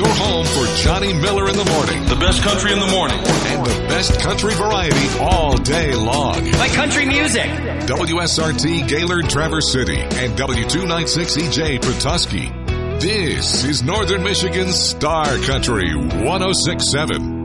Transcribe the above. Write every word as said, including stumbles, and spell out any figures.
your home for Johnny Miller in the morning. The best country in the morning. And the best country variety all day long. Like country music. W S R T Gaylord Traverse City and W two ninety-six E J Petoskey. This is Northern Michigan's Star Country one oh six point seven.